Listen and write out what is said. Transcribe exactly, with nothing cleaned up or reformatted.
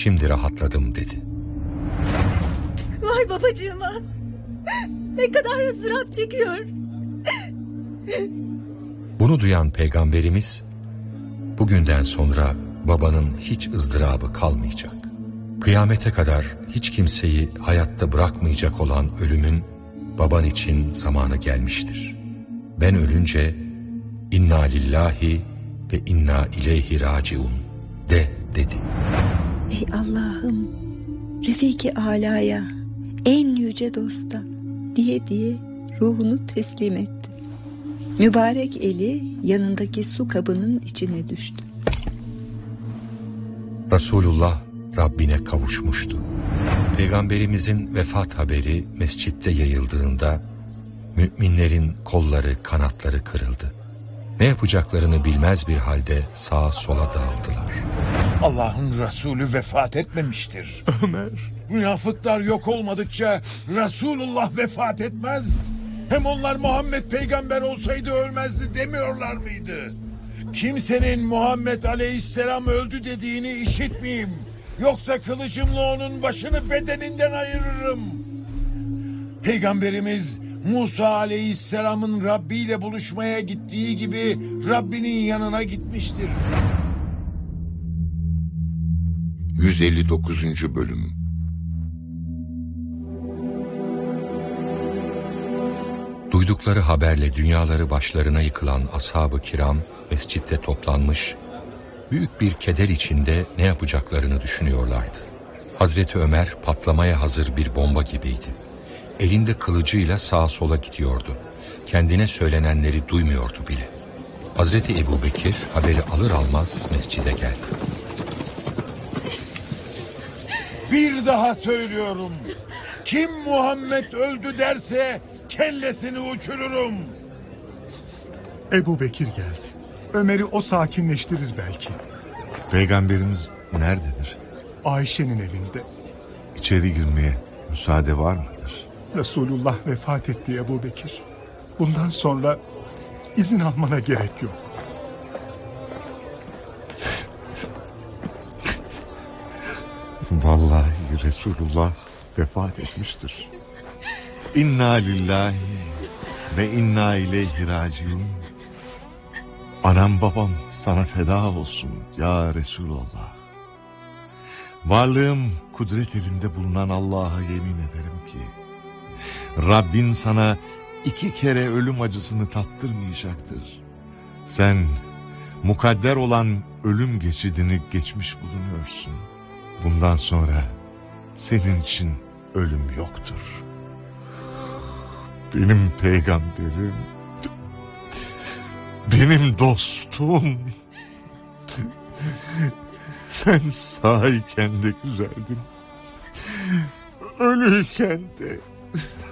şimdi rahatladım dedi. Vay babacığıma. Ne kadar ızdırap çekiyor. Bunu duyan Peygamberimiz, bugünden sonra babanın hiç ızdırabı kalmayacak. Kıyamete kadar hiç kimseyi hayatta bırakmayacak olan ölümün baban için zamanı gelmiştir. Ben ölünce inna lillahi ve inna ileyhi raciun de dedi. Ey Allah'ım, Refik-i Ala'ya, en yüce dosta diye diye ruhunu teslim etti. Mübarek eli yanındaki su kabının içine düştü. Resulullah Rabbine kavuşmuştu. Peygamberimizin vefat haberi mescitte yayıldığında müminlerin kolları kanatları kırıldı. Ne yapacaklarını bilmez bir halde sağa sola dağıldılar. Allah'ın Resulü vefat etmemiştir. Ömer. Münafıklar yok olmadıkça Resulullah vefat etmez. Hem onlar Muhammed peygamber olsaydı ölmezdi demiyorlar mıydı? Kimsenin Muhammed aleyhisselam öldü dediğini işitmeyeyim. Yoksa kılıcımla onun başını bedeninden ayırırım. Peygamberimiz Musa aleyhisselamın Rabbi ile buluşmaya gittiği gibi Rabbinin yanına gitmiştir. yüz elli dokuzuncu Bölüm. Duydukları haberle dünyaları başlarına yıkılan ashab-ı kiram mescitte toplanmış, büyük bir keder içinde ne yapacaklarını düşünüyorlardı. Hazreti Ömer patlamaya hazır bir bomba gibiydi. Elinde kılıcıyla sağa sola gidiyordu. Kendine söylenenleri duymuyordu bile. Hazreti Ebubekir haberi alır almaz mescide geldi. Bir daha söylüyorum. Kim Muhammed öldü derse kellesini uçururum. Ebubekir geldi. Ömer'i o sakinleştirir belki. Peygamberimiz nerededir? Ayşe'nin evinde. İçeri girmeye müsaade var mıdır? Resulullah vefat etti Ebubekir. Bundan sonra izin almana gerek yok. Vallahi Resulullah vefat etmiştir. İnna lillahi ve inna ileyhi raciun. Anam babam sana feda olsun ya Resulullah. Varlığım kudret elinde bulunan Allah'a yemin ederim ki Rabbin sana iki kere ölüm acısını tattırmayacaktır. Sen mukadder olan ölüm geçidini geçmiş bulunuyorsun. Bundan sonra senin için ölüm yoktur. Benim peygamberim, benim dostum. Sen sağ iken de güzeldin, ölüyken de.